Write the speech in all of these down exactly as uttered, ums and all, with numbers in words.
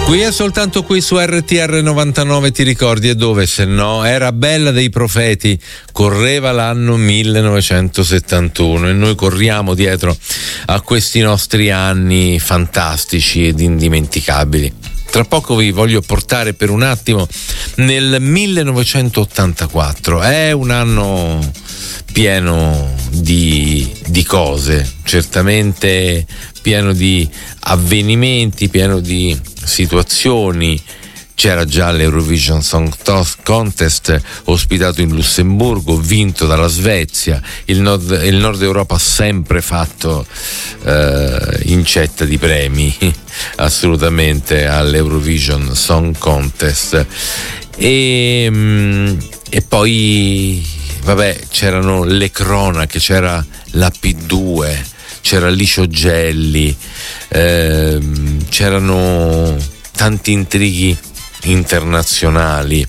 Qui è soltanto qui su R T R novantanove, ti ricordi? E dove se no? Era Bella dei Profeti, correva l'anno millenovecentosettantuno e noi corriamo dietro a questi nostri anni fantastici ed indimenticabili. Tra poco vi voglio portare per un attimo nel millenovecentottantaquattro. È un anno pieno di, di cose, certamente pieno di avvenimenti, pieno di situazioni. C'era già l'Eurovision Song Contest ospitato in Lussemburgo, vinto dalla Svezia. Il nord, il nord Europa ha sempre fatto eh, incetta di premi assolutamente all'Eurovision Song Contest. E, e poi vabbè, c'erano le cronache, c'era la P due, c'era Licio Gelli, ehm, c'erano tanti intrighi internazionali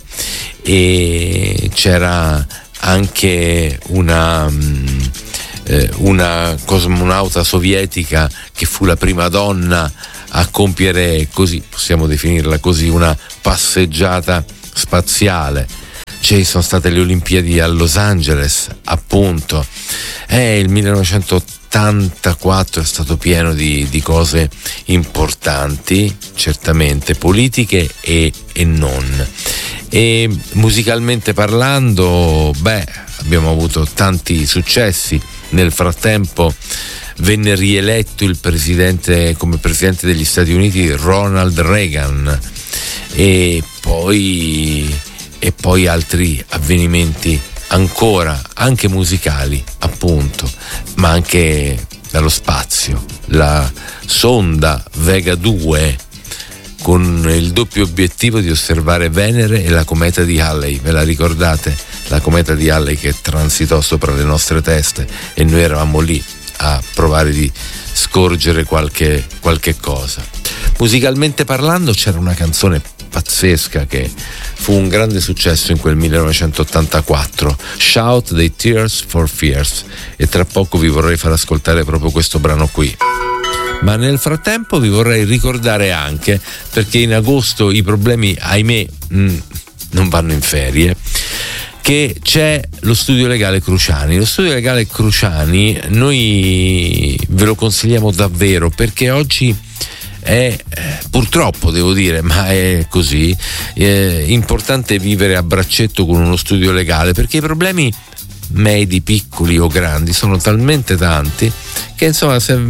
e c'era anche una eh, una cosmonauta sovietica che fu la prima donna a compiere, così possiamo definirla così, una passeggiata spaziale. Ci sono state le Olimpiadi a Los Angeles, appunto. Eh, il millenovecentottantaquattro è stato pieno di, di cose importanti, certamente politiche e, e non. E musicalmente parlando, beh, abbiamo avuto tanti successi. Nel frattempo venne rieletto il presidente come presidente degli Stati Uniti Ronald Reagan, e poi e poi altri avvenimenti ancora, anche musicali appunto, ma anche dallo spazio. La sonda Vega due, con il doppio obiettivo di osservare Venere e la cometa di Halley, ve la ricordate? La cometa di Halley che transitò sopra le nostre teste e noi eravamo lì a provare di scorgere qualche, qualche cosa. Musicalmente parlando c'era una canzone pazzesca che fu un grande successo in quel millenovecentottantaquattro, Shout dei Tears for Fears, e tra poco vi vorrei far ascoltare proprio questo brano qui. Ma nel frattempo vi vorrei ricordare anche, perché in agosto i problemi, ahimè, mh, non vanno in ferie, che c'è lo Studio Legale Cruciani. Lo Studio Legale Cruciani noi ve lo consigliamo davvero, perché oggi è, purtroppo devo dire, ma è così, è importante vivere a braccetto con uno studio legale, perché i problemi medi, piccoli o grandi sono talmente tanti che insomma se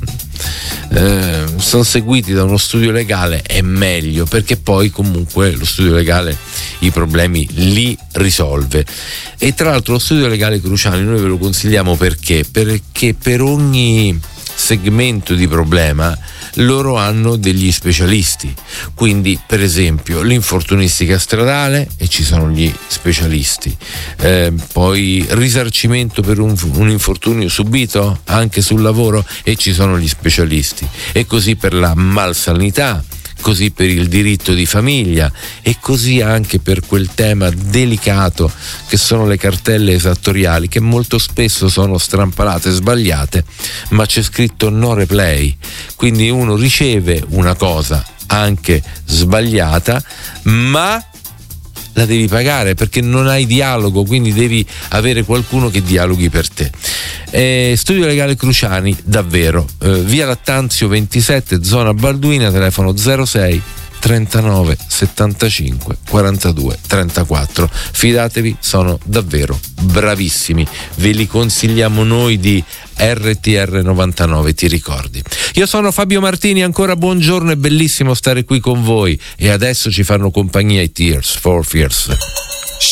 eh, sono seguiti da uno studio legale è meglio, perché poi comunque lo studio legale i problemi li risolve. E tra l'altro lo Studio Legale Cruciani noi ve lo consigliamo perché perché per ogni segmento di problema loro hanno degli specialisti. Quindi per esempio l'infortunistica stradale, e ci sono gli specialisti, eh, poi risarcimento per un, un infortunio subito anche sul lavoro, e ci sono gli specialisti, e così per la malsanità, così per il diritto di famiglia, e così anche per quel tema delicato che sono le cartelle esattoriali, che molto spesso sono strampalate e sbagliate, ma c'è scritto no replay, quindi uno riceve una cosa anche sbagliata, ma la devi pagare perché non hai dialogo, quindi devi avere qualcuno che dialoghi per te. Eh, Studio Legale Cruciani, davvero, eh, via Lattanzio ventisette, zona Balduina, telefono zero sei trentanove settantacinque quarantadue trentaquattro. Fidatevi, sono davvero bravissimi, ve li consigliamo noi di R T R novantanove, ti ricordi? Io sono Fabio Martini, ancora buongiorno, è bellissimo stare qui con voi, e adesso ci fanno compagnia i Tears for Fears.